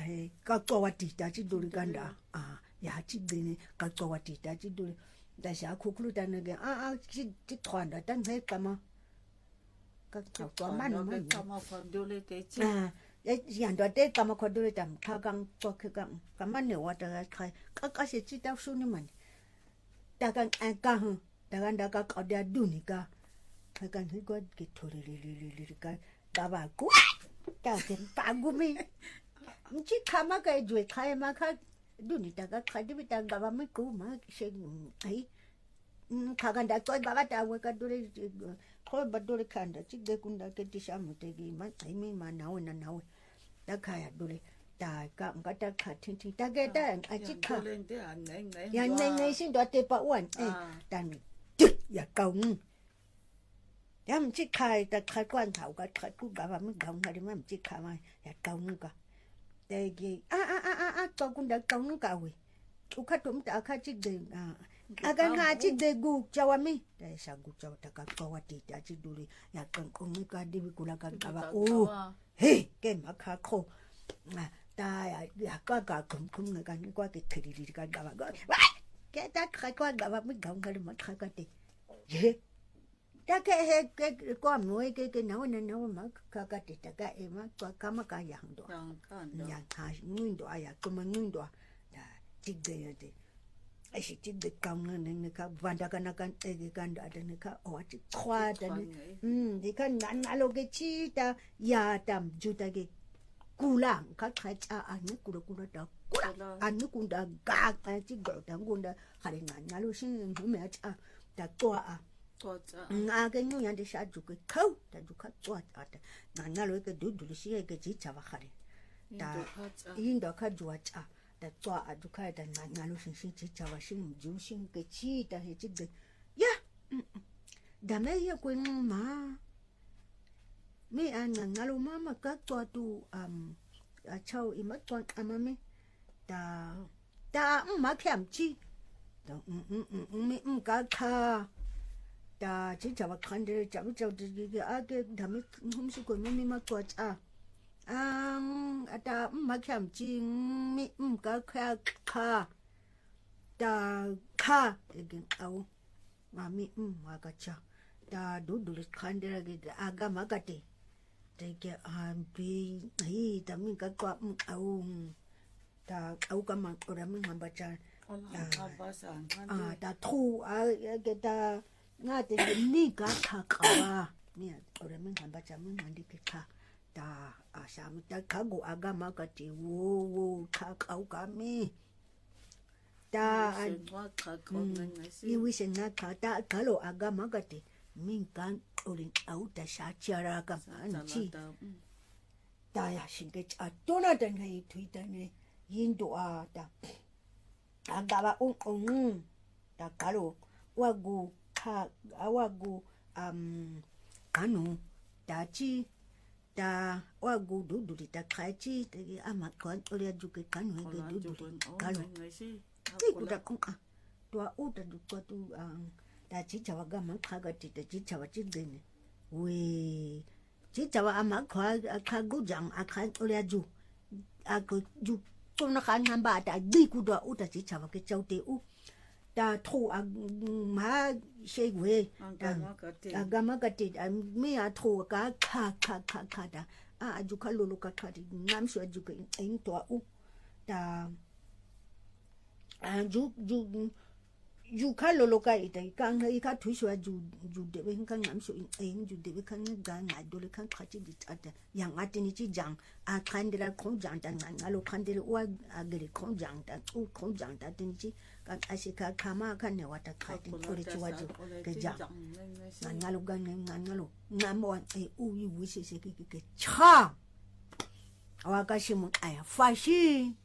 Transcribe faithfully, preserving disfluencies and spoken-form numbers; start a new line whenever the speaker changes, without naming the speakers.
he ka qowa tita tsi duli kanda ah ya tsi dini ka qowa tita tsi duli da sha khukulu tana ge a a tsi tsi thwanda tan he kama ka qowa mano ma
kama fandole te tsi
ah ya ndo te kama khodole tam khagang chokhe kam kama ne wata ga khai ka ka se tsi ta suni man ta kan ka hu ta kan da ka ka da duni ka ka kan he god ke thore le le le ka da ba ku ta ke pa gu mi mchi kama ka jwe khai ma kha duni ta ka kha di ta ga ba mi ku ma se ai kha kan da choi ba ba ta we ka dole kho ba dole khanda chi de kun da ke ti sha mu te gi ma ai mi ma na we na na we ta kha ya dole ta ka nga ta kha tin tin ta ge ta a chi kha ya nei nei sin do te pa wan eh tan ya kaung ya mchi khai ta khai quan thảo ka khai ku ga ba mi gaung ha di ma mchi kha ma ya kaung ka te gi a a a a a to kun da kaung ka we u kha tum ta kha chi de a aga nga chi de gu chawa mi te sa gu chawa ta ka chawa ti ta chi duli ya kan ko mi ka di ku la ka ka ba o he ke ma kha kho ta ya ya ka ka kum kum nga ka ni kwa ke thiri ri ka ga ba ga ke ta khai kwa ga ba mi gaung ka ma kha ka te ye ta ke he ke ko noi ke ke na na na ma ka ka te ta ka e ma ka ka ma ka yang do yang ha ngun do aya ko ma ngun do da ti de de ai shi ti de kam na ne ka vanda ka na kan e ke kan da ne ka o ti khwa da ne hm de kan nan na lo ke chi ta ya tam ju ta ke kulang ka kha cha a ne ku ku da ku an ne ku da ga ka ti go da ku da ha le nan na lo shin hu me cha da to a nga ke nyu yan de sha ju ke khau da ju kha chwa ta na na lo ke du du shi ke ji cha ba khare da yin da kha ju cha da chwa a ju kha da na na lo shin shi ji cha ba shin ju shin ke chi da he ji de ya da me ye ku ma me an na lo ma ma ka chwa tu um a chau i ma chwa ama me da da ma kham chi da me um ka kha da chi cha ba khan de cha ba cha de ge a ke da me hum su ko me me ma ko cha ang ata ma kham chi mi um ka kha kha da kha ge au ma mi um ma ka cha da du du khan de ge a ga ma ka te de ge a bi hi da mi ka kwa au da au ka ma ko da mi ma ba cha a da thu a ge da nga te ni ka kha ka ni ore men kan ba cha men mandi ke kha da a sha mi ta ka go aga ma ka ti wo wo kha ka ka mi da ni wi se na ka ta ka lo aga ma ka ti min kan ore au ta sha cha ra ka ma chi da ya shin ke cha to na den he thui ta ne yin do a da aga ba ong ong da ka lo wa go awagu um kanu dachi da wagu du du ta khachi te ama kon ore ju ke kanu ke du du kanu ti ku da kon a to u da du ko tu da chi chawa ga ma kha ga ti te chi chawa chi de ne we chi chawa ama kha kha gu jang a kha ore ju a ko ju ko na khan han ba da di ku da u da chi chawa ke chau te u da thu a ma she we da ga ma ka ti me a thu ka kha kha kha kha da a ju kha lo lo ka kha di nam shu ju ke in to u da a ju ju ju kha lo lo ka i da ka ngai ka thu shu ju ju de we kan nam shu in ju de we kan ga na do le kan kha chi di ta da yang a ti ni chi jang a khan de la khong jang da na lo khan de wa a ge le khong jang da u khong jang da ti ni chi ka asika kama kan ne wata khati ore chiwaju ke ja ngalo gan ngalo ngamo e u yi wi se se ke ke cha awakashi mu aya fashi